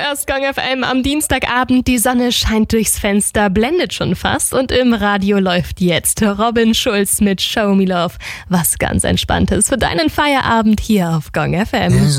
hörst Gong FM am Dienstagabend, die Sonne scheint durchs Fenster, blendet schon fast und im Radio läuft jetzt Robin Schulz mit Show Me Love. Was ganz Entspanntes für deinen Feierabend hier auf Gong FM.